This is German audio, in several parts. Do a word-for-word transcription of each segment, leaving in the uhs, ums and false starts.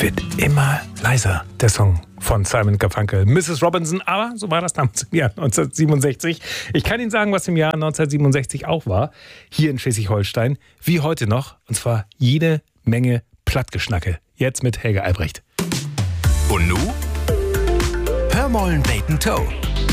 wird immer leiser, der Song von Simon Garfunkel. Misses Robinson, aber so war das damals im Jahr neunzehnhundertsiebenundsechzig. Ich kann Ihnen sagen, was im Jahr neunzehnhundertsiebenundsechzig auch war, hier in Schleswig-Holstein, wie heute noch, und zwar jede Menge Plattgeschnacke. Jetzt mit Helge Albrecht. Und nu? Hör mollen Bacon Toe.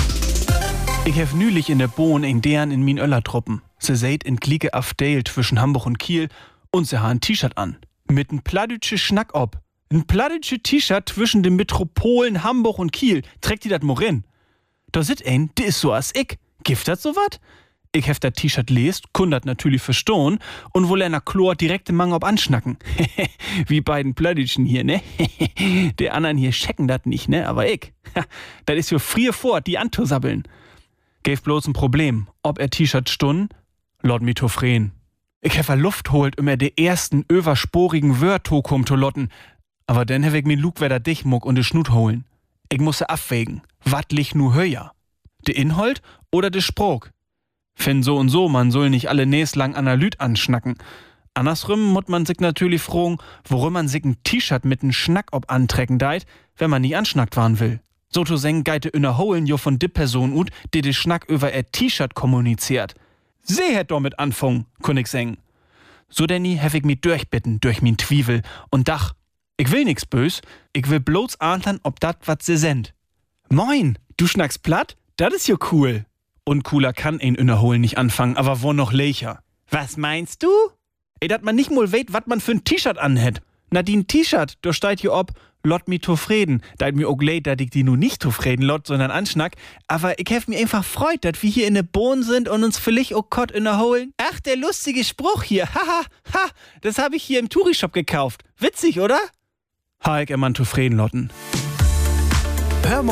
Ich hef nülich in der Bohn in deren in min Öllertruppen. Se seid in Glieke Afdale zwischen Hamburg und Kiel und se ha ein T-Shirt an. Mit n plattdütsche Schnack ob. N plattdütsche T-Shirt zwischen den Metropolen Hamburg und Kiel. Trägt die dat morin? Da sit ein, die is so as ich. Gift dat so wat? Ich hef dat T-Shirt lest, kun dat natürlich verstohn und wohl einer Chlor direkt im Mang ob anschnacken. Wie beiden Plattdütschen hier, ne? Die anderen hier checken dat nicht, ne? Aber ich. Dat is für frier fort, die anzusabbeln. Gäf bloß ein Problem, ob er T-Shirt stun, laut mi tofren. Ich hef a Luft holt, um er de ersten översporigen Wörter kum to lotten. Aber dann hef ich mi Lugwerder Dichmuck und de Schnut holen. Ich musse abwägen, wat lich nu höher? De Inhalt oder de Sprog? Fin so und so, man soll nicht alle näs lang Analyt anschnacken. Andersrum mut man sich natürlich fragen, worum man sich ein T-Shirt mit n Schnack ob antrecken deit, wenn man nie anschnackt waren will. So zu seng geite innerholen jo von de Person ut, die de Schnack über er T-Shirt kommuniziert. Sie hätt damit anfangen, kun ich seng. So denn hef ich mi durchbitten, durch min Twivel und dach, ich will nix bös, ich will bloß ahntern, ob dat wat se send. Moin, du schnackst platt? Dat is jo cool. Und cooler kann ein innerholen nicht anfangen, aber wo noch lecher. Was meinst du? Ey, dat man nicht mal weht, wat man für n T-Shirt anhätt. Na, die n T-Shirt, da steht hier ob, lot mi tofreden. Da mir auch leid, dat ich die nu nicht tofreden lot, sondern anschnack. Aber ich hef mi einfach freut, dat wir hier in ne Bohn sind und uns vielleicht auch Kott innerholen. Ach, der lustige Spruch hier. Haha, ha, das hab ich hier im Touri-Shop gekauft. Witzig, oder? Ha, ich emman tofreden lotten. Hör